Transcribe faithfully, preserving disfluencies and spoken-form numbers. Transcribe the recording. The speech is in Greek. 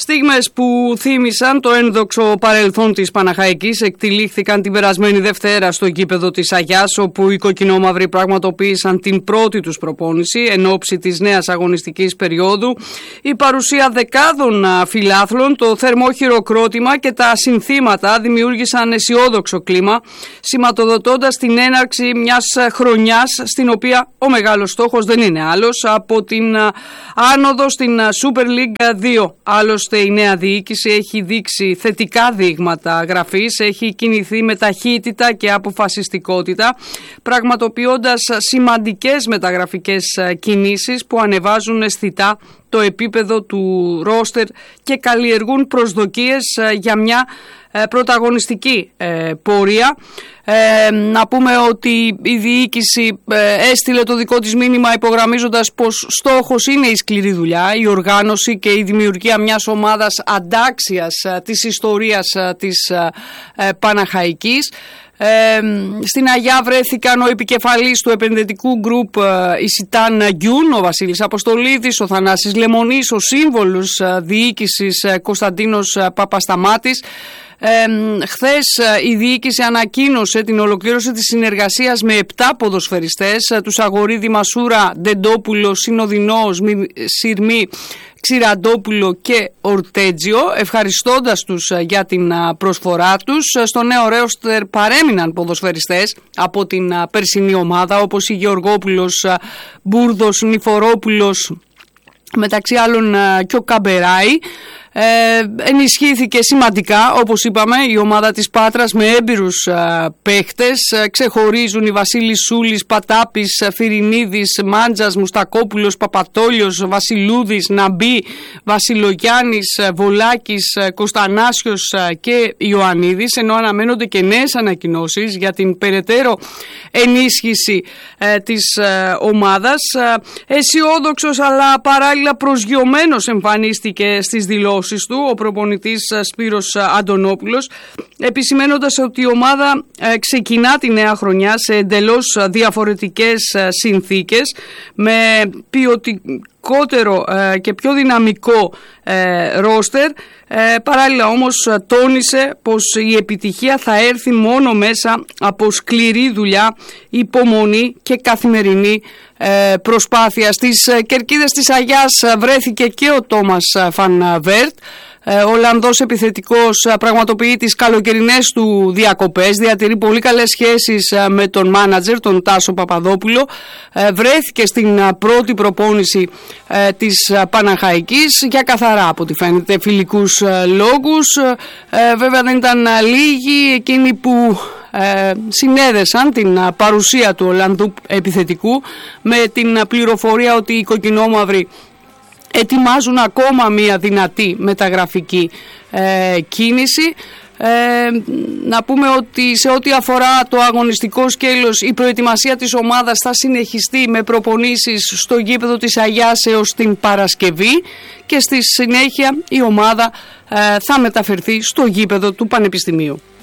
Στιγμές που θύμισαν το ένδοξο παρελθόν της Παναχαϊκής εκτυλίχθηκαν την περασμένη Δευτέρα στο γήπεδο της Αγιάς, όπου οι κοκκινόμαυροι πραγματοποίησαν την πρώτη τους προπόνηση εν ώψη της νέας αγωνιστικής περίοδου. Η παρουσία δεκάδων φιλάθλων, το θερμό χειροκρότημα και τα συνθήματα δημιούργησαν αισιόδοξο κλίμα, σηματοδοτώντας την έναρξη μιας χρονιάς στην οποία ο μεγάλος στόχος δεν είναι άλλος από την άνοδο στην Super League δύο. Άλλωστε η νέα διοίκηση έχει δείξει θετικά δείγματα γραφής, έχει κινηθεί με ταχύτητα και αποφασιστικότητα, πραγματοποιώντας σημαντικές μεταγραφικές κινήσεις που ανεβάζουν αισθητά το επίπεδο του ρόστερ και καλλιεργούν προσδοκίες για μια πρωταγωνιστική πορεία. Ε, να πούμε ότι η διοίκηση ε, έστειλε το δικό της μήνυμα υπογραμμίζοντας πως στόχος είναι η σκληρή δουλειά, η οργάνωση και η δημιουργία μιας ομάδας αντάξιας ε, της ιστορίας ε, της ε, Παναχαϊκής. Ε, στην Αγιά βρέθηκαν ο επικεφαλής του επενδυτικού γκρουπ η Σιτάν Γκιούν, ο Βασίλης Αποστολίδης, ο Θανάσης Λεμονής, ο σύμβολος ε, διοίκησης ε, Κωνσταντίνος ε, Παπασταμάτης. Ε, χθες η διοίκηση ανακοίνωσε την ολοκλήρωση της συνεργασίας με επτά ποδοσφαιριστές, τους Αγορίδη, Μασούρα, Ντεντόπουλο, Συνοδεινό, Συρμή, Ξηραντόπουλο και Ορτέτζιο, ευχαριστώντας τους για την προσφορά τους. Στο νέο ρόστερ παρέμειναν ποδοσφαιριστές από την περσινή ομάδα, όπως η Γεωργόπουλος, Μπούρδος, Νιφορόπουλος, μεταξύ άλλων και ο Καμπεράη. Ε, ενισχύθηκε σημαντικά, όπως είπαμε, η ομάδα της Πάτρας με έμπειρους α, παίχτες. Α, ξεχωρίζουν οι Βασίλης Σούλης, Πατάπης, Φιρινίδης, Μάντζας, Μουστακόπουλος, Παπατόλιος, Βασιλούδης, Ναμπή, Βασιλογιάννης, Βολάκης, Κωνστανάσιος και Ιωαννίδης, ενώ αναμένονται και νέες ανακοινώσεις για την περαιτέρω ενίσχυση ε, της ε, ομάδας. Ε, αισιόδοξος αλλά παράλληλα προσγειωμένος εμφανίστηκε στις δηλώσεις του ο προπονητής Σπύρος Αντωνόπουλος, επισημένοντας ότι η ομάδα ε, ξεκινά τη νέα χρονιά σε εντελώς διαφορετικές ε, συνθήκες, με ποιοτικότερο ε, και πιο δυναμικό ε, ρόστερ. Ε, παράλληλα όμως τόνισε πως η επιτυχία θα έρθει μόνο μέσα από σκληρή δουλειά, υπομονή και καθημερινή ε, προσπάθεια. Στις κερκίδες της Αγιάς βρέθηκε και ο Τόμας Φανβέρτ. Ο Ολλανδός επιθετικός πραγματοποιεί τις καλοκαιρινές του διακοπές, διατηρεί πολύ καλές σχέσεις με τον μάνατζερ, τον Τάσο Παπαδόπουλο. Βρέθηκε στην πρώτη προπόνηση της Παναχαϊκής για καθαρά, από ό,τι φαίνεται, φιλικούς λόγους. Βέβαια δεν ήταν λίγοι εκείνοι που Ε, συνέδεσαν την α, παρουσία του Ολλανδού επιθετικού με την α, πληροφορία ότι οι κοκκινόμαυροι ετοιμάζουν ακόμα μία δυνατή μεταγραφική ε, κίνηση. Ε, να πούμε ότι σε ό,τι αφορά το αγωνιστικό σκέλος, η προετοιμασία της ομάδας θα συνεχιστεί με προπονήσεις στο γήπεδο της Αγιάς έως την Παρασκευή και στη συνέχεια η ομάδα ε, θα μεταφερθεί στο γήπεδο του Πανεπιστημίου.